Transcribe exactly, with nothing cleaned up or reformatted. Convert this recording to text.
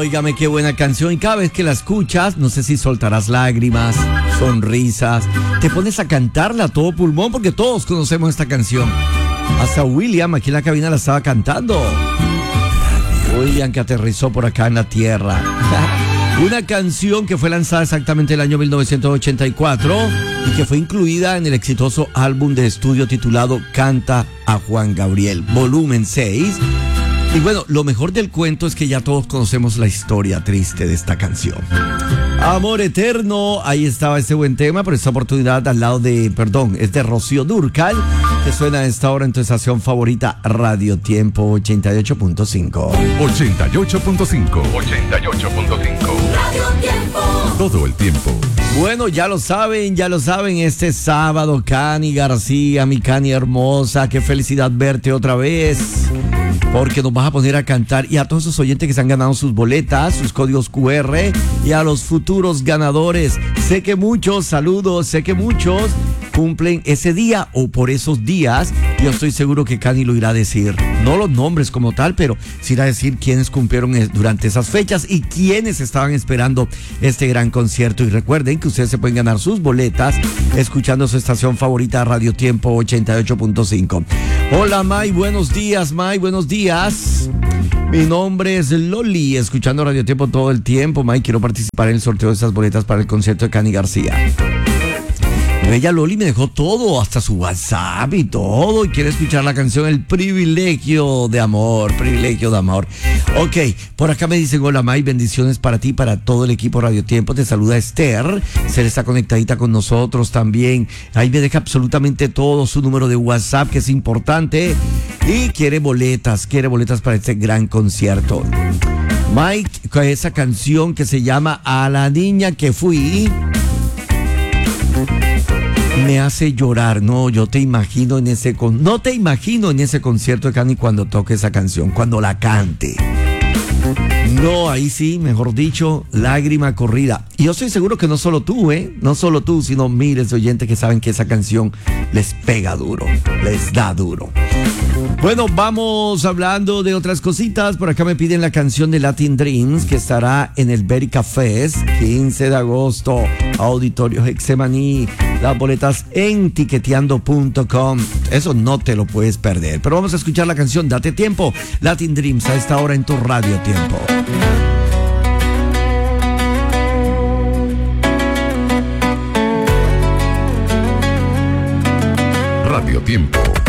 Óigame, qué buena canción. Y cada vez que la escuchas, no sé si soltarás lágrimas, sonrisas, te pones a cantarla a todo pulmón porque todos conocemos esta canción. Hasta William aquí en la cabina la estaba cantando. William, que aterrizó por acá en la tierra. Una canción que fue lanzada exactamente el año mil novecientos ochenta y cuatro y que fue incluida en el exitoso álbum de estudio titulado Canta a Juan Gabriel, volumen seis. Y bueno, lo mejor del cuento es que ya todos conocemos la historia triste de esta canción. Amor eterno, ahí estaba este buen tema, por esta oportunidad al lado de, perdón, es de Rocío Dúrcal, que suena a esta hora en tu estación favorita, Radio Tiempo ochenta y ocho punto cinco. ochenta y ocho punto cinco. ochenta y ocho punto cinco. Radio Tiempo. Todo el tiempo. Bueno, ya lo saben, ya lo saben, este sábado, Cani García, mi Cani hermosa, qué felicidad verte otra vez. Porque nos vas a poner a cantar, y a todos esos oyentes que se han ganado sus boletas, sus códigos cu erre, y a los futuros ganadores. Sé que muchos, saludos, sé que muchos cumplen ese día o por esos días. Yo estoy seguro que Cani lo irá a decir. No los nombres como tal, pero sí irá a decir quiénes cumplieron durante esas fechas y quiénes estaban esperando este gran concierto. Y recuerden que ustedes se pueden ganar sus boletas escuchando su estación favorita, Radio Tiempo ochenta y ocho punto cinco. Hola, May, buenos días, May, buenos días. Mi nombre es Loli, escuchando Radio Tiempo todo el tiempo. May, quiero participar en el sorteo de esas boletas para el concierto de Cani García. Ella Loli me dejó todo, hasta su WhatsApp y todo, y quiere escuchar la canción El Privilegio de Amor, Privilegio de Amor. Ok, por acá me dicen, hola May, bendiciones para ti, para todo el equipo Radio Tiempo. Te saluda Esther, Esther está conectadita con nosotros también. Ahí me deja absolutamente todo, su número de WhatsApp, que es importante, y quiere boletas, quiere boletas para este gran concierto. Mike, con esa canción que se llama A la Niña que Fui, me hace llorar. No, yo te imagino en ese con... no te imagino en ese concierto de Cani cuando toque esa canción, cuando la cante. No, ahí sí, mejor dicho, lágrima corrida. Y yo estoy seguro que no solo tú, ¿eh? No solo tú, sino miles de oyentes que saben que esa canción les pega duro, les da duro. Bueno, vamos hablando de otras cositas. Por acá me piden la canción de Latin Dreams, que estará en el Berica Fest, quince de agosto, Auditorio Hexemaní. Las boletas en tiqueteando punto com. Eso no te lo puedes perder. Pero vamos a escuchar la canción Date Tiempo, Latin Dreams, a esta hora en tu Radio Tiempo. Radio Tiempo.